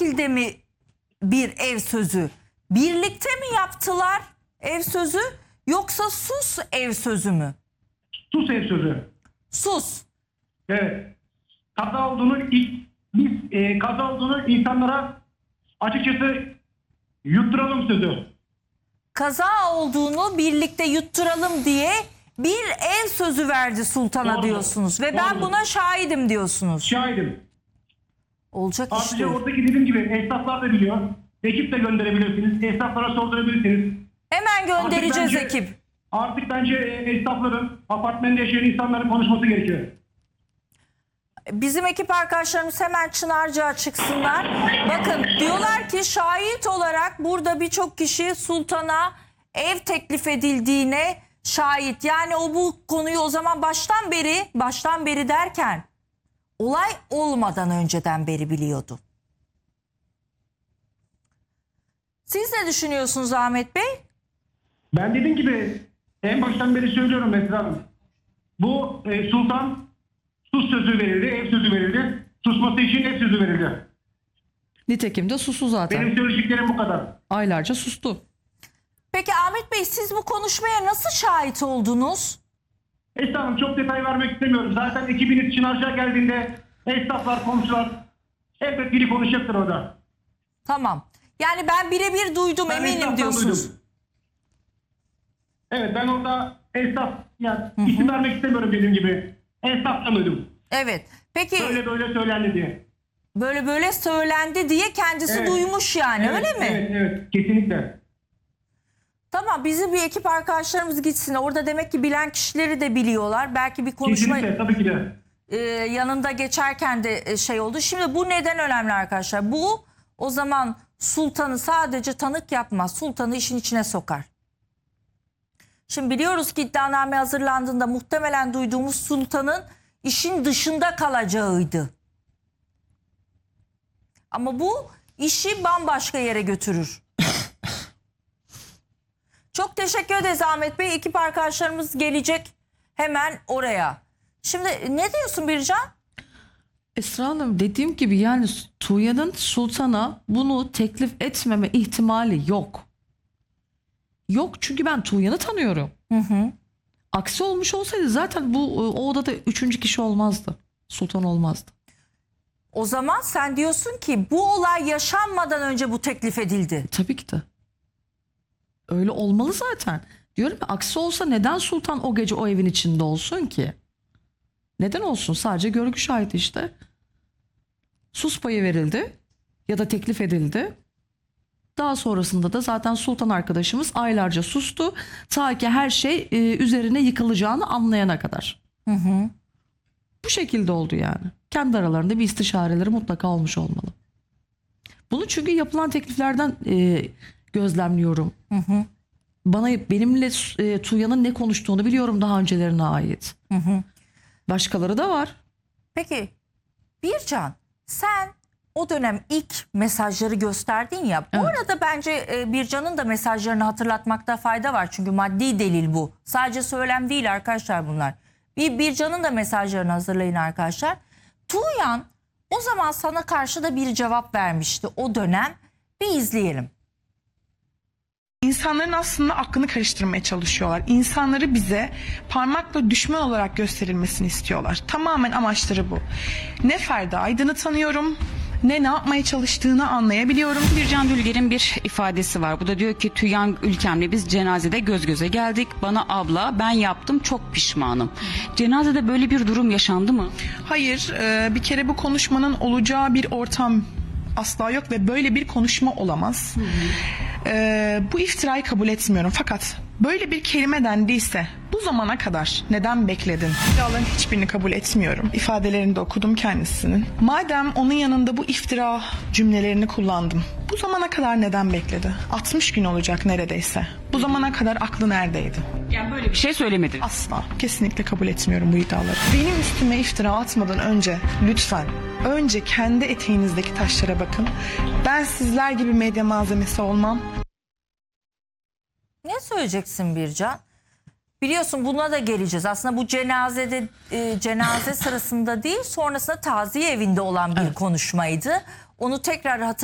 şekilde mi bir ev sözü? Birlikte mi yaptılar ev sözü yoksa sus ev sözü mü? Sus ev sözü. Sus. Evet. Kaza olduğunu insanlara açıkçası yutturalım sözü. Kaza olduğunu birlikte yutturalım diye bir ev sözü verdi sultana Doğru. diyorsunuz. Ve ben Doğru. buna şahidim diyorsunuz. Şahidim. Olacak iş Ayrıca değil. oradaki dediğim gibi esnaflar da biliyor. Ekip de gönderebilirsiniz. Esnaflara sordurabilirsiniz. Hemen göndereceğiz ekip. Artık bence esnafların, apartmanda yaşayan insanların konuşması gerekiyor. Bizim ekip arkadaşlarımız hemen Çınarcık'a çıksınlar. Bakın diyorlar ki şahit olarak burada birçok kişi sultana ev teklif edildiğine şahit. Yani o bu konuyu o zaman baştan beri derken olay olmadan önceden beri biliyordu. Siz ne düşünüyorsunuz Ahmet Bey? Ben dediğim gibi en baştan beri söylüyorum Mesra Hanım. Bu sultan sus sözü verildi, ev sözü verildi. Susması için ev sözü verildi. Nitekim de sustu zaten. Benim söyleyeceklerim bu kadar. Aylarca sustu. Peki Ahmet Bey siz bu konuşmaya nasıl şahit oldunuz? Esra Hanım çok detay vermek istemiyorum. Zaten ekibiniz Çınarcık'a geldiğinde esnaflar, komşular elbet biri konuşacaktır orada. Tamam. Yani ben birebir duydum Ben eminim esnaftan diyorsunuz. duydum. Evet ben orada esnaf, yani isim vermek istemiyorum dediğim gibi. Esnaftan duydum. Evet. Peki Böyle söylendi diye. böyle söylendi diye kendisi Evet. duymuş yani Evet, öyle mi? Evet kesinlikle. Tamam bizim bir ekip arkadaşlarımız gitsin. Orada demek ki bilen kişileri de biliyorlar. Belki bir konuşma Kesinlikle tabii ki de. yanında geçerken de şey oldu. Şimdi bu neden önemli arkadaşlar? Bu o zaman sultanı sadece tanık yapmaz. Sultanı işin içine sokar. Şimdi biliyoruz ki iddianame hazırlandığında muhtemelen duyduğumuz sultanın işin dışında kalacağıydı. Ama bu işi bambaşka yere götürür. Çok teşekkür ederiz Ahmet Bey. Ekip arkadaşlarımız gelecek hemen oraya. Şimdi ne diyorsun Bircan? Esra Hanım dediğim gibi yani Tuğya'nın sultana bunu teklif etmeme ihtimali yok. Yok çünkü ben Tuğya'nı tanıyorum. Aksi olmuş olsaydı zaten o odada üçüncü kişi olmazdı. Sultan olmazdı. O zaman sen diyorsun ki bu olay yaşanmadan önce bu teklif edildi. Tabii ki de. Öyle olmalı zaten. Diyorum ya aksi olsa neden sultan o gece o evin içinde olsun ki? Neden olsun? Sadece görgü şahidi işte. Sus payı verildi ya da teklif edildi. Daha sonrasında da zaten sultan arkadaşımız aylarca sustu. Ta ki her şey üzerine yıkılacağını anlayana kadar. Bu şekilde oldu yani. Kendi aralarında bir istişareleri mutlaka olmuş olmalı. Bunu çünkü yapılan tekliflerden gözlemliyorum. Benimle Tuğya'nın ne konuştuğunu biliyorum daha öncelerine ait. Başkaları da var. Peki Bircan sen o dönem ilk mesajları gösterdin ya. Bu arada bence Bircan'ın da mesajlarını hatırlatmakta fayda var. Çünkü maddi delil bu. Sadece söylem değil arkadaşlar bunlar. Bircan'ın da mesajlarını hazırlayın arkadaşlar. Tuğyan o zaman sana karşı da bir cevap vermişti o dönem. Bir izleyelim. İnsanların aslında aklını karıştırmaya çalışıyorlar. İnsanları bize parmakla düşman olarak gösterilmesini istiyorlar. Tamamen amaçları bu. Ne Ferdi Aydın'ı tanıyorum, ne yapmaya çalıştığını anlayabiliyorum. Bircan Dülger'in bir ifadesi var. Bu da diyor ki Tüyan ülkemle biz cenazede göz göze geldik. Bana abla ben yaptım çok pişmanım. Cenazede böyle bir durum yaşandı mı? Hayır, bir kere bu konuşmanın olacağı bir ortam asla yok ve böyle bir konuşma olamaz. Bu iftirayı kabul etmiyorum. Fakat böyle bir kelime dendiyse bu zamana kadar neden bekledin? İftiraların hiçbirini kabul etmiyorum. İfadelerini de okudum kendisinin. Madem onun yanında bu iftira cümlelerini kullandım. Bu zamana kadar neden bekledi? 60 gün olacak neredeyse. Bu zamana kadar aklı neredeydi? Yani böyle bir şey söylemedin. Asla. Kesinlikle kabul etmiyorum bu iddiaları. Benim üstüme iftira atmadan önce lütfen önce kendi eteğinizdeki taşlara bakın. Ben sizler gibi medya malzemesi olmam. Ne söyleyeceksin Bircan? Biliyorsun buna da geleceğiz. Aslında bu cenaze sırasında değil sonrasında taziye evinde olan bir konuşmaydı. Onu tekrar